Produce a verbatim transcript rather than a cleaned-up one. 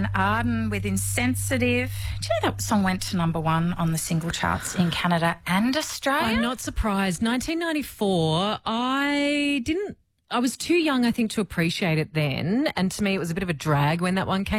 and Arden with Insensitive. Do you know that song went to number one on the single charts in Canada and Australia? I'm not surprised. nineteen ninety-four, I didn't, I was too young, I think, to appreciate it then. And to me, it was a bit of a drag when that one came